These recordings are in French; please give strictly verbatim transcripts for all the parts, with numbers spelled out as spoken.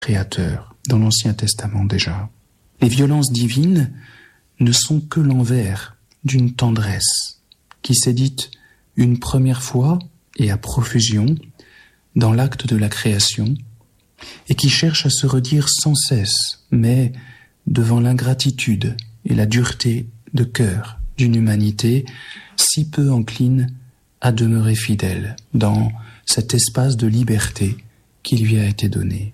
créateur, dans l'Ancien Testament déjà. Les violences divines ne sont que l'envers d'une tendresse qui s'est dite une première fois et à profusion dans l'acte de la création et qui cherche à se redire sans cesse, mais devant l'ingratitude et la dureté de cœur d'une humanité si peu encline à demeurer fidèle dans cet espace de liberté qui lui a été donné.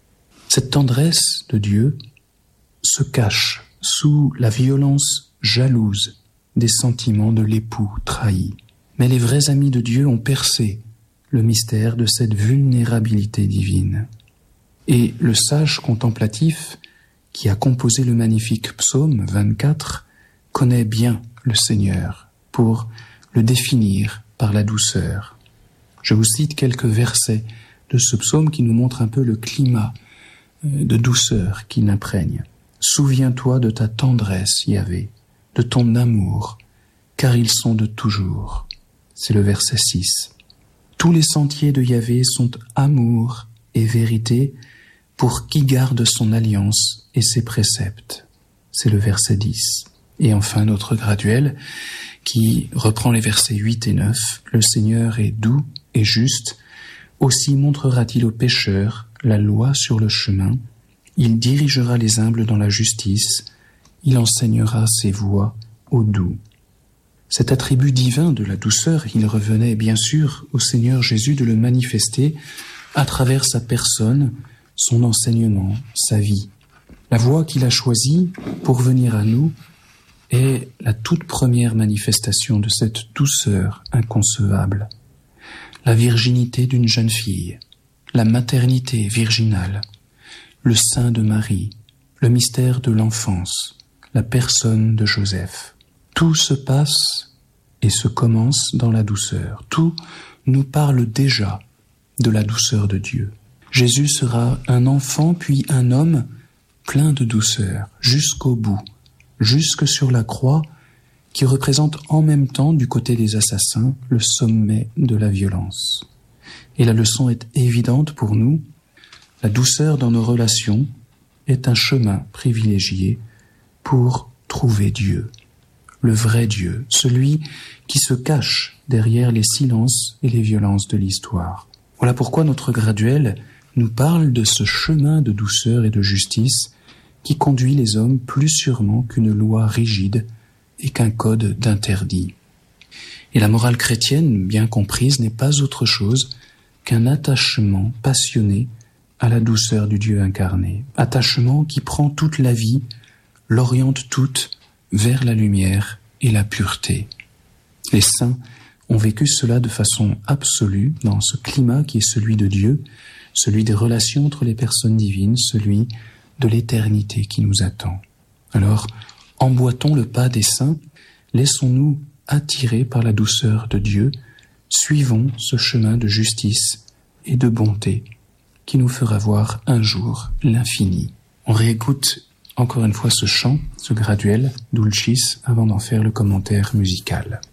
Cette tendresse de Dieu se cache sous la violence jalouse des sentiments de l'époux trahi. Mais les vrais amis de Dieu ont percé le mystère de cette vulnérabilité divine. Et le sage contemplatif qui a composé le magnifique psaume vingt-quatre connaît bien le Seigneur pour le définir par la douceur. Je vous cite quelques versets de ce psaume qui nous montrent un peu le climat de douceur qui l'imprègne. « Souviens-toi de ta tendresse, Yahvé, de ton amour, car ils sont de toujours. » C'est le verset six. « Tous les sentiers de Yahvé sont amour et vérité pour qui garde son alliance et ses préceptes. » C'est le verset dix. Et enfin notre graduel qui reprend les versets huit et neuf. « Le Seigneur est doux et juste, aussi montrera-t-il aux pécheurs la loi sur le chemin. Il dirigera les humbles dans la justice, il enseignera ses voies aux doux. » Cet attribut divin de la douceur, il revenait bien sûr au Seigneur Jésus de le manifester à travers sa personne, son enseignement, sa vie. La voie qu'il a choisie pour venir à nous est la toute première manifestation de cette douceur inconcevable. La virginité d'une jeune fille, la maternité virginale, le sein de Marie, le mystère de l'enfance, la personne de Joseph. Tout se passe et se commence dans la douceur. Tout nous parle déjà de la douceur de Dieu. Jésus sera un enfant puis un homme plein de douceur jusqu'au bout, jusque sur la croix qui représente en même temps du côté des assassins le sommet de la violence. Et la leçon est évidente pour nous. La douceur dans nos relations est un chemin privilégié pour trouver Dieu, le vrai Dieu, celui qui se cache derrière les silences et les violences de l'histoire. Voilà pourquoi notre graduel nous parle de ce chemin de douceur et de justice qui conduit les hommes plus sûrement qu'une loi rigide et qu'un code d'interdit. Et la morale chrétienne, bien comprise, n'est pas autre chose qu'un attachement passionné à la douceur du Dieu incarné. Attachement qui prend toute la vie, l'oriente toute vers la lumière et la pureté. Les saints ont vécu cela de façon absolue dans ce climat qui est celui de Dieu, celui des relations entre les personnes divines, celui de l'éternité qui nous attend. Alors, emboîtons le pas des saints, laissons-nous attirer par la douceur de Dieu, suivons ce chemin de justice et de bonté qui nous fera voir un jour l'infini. On réécoute encore une fois ce chant, ce graduel, Dulcis, avant d'en faire le commentaire musical.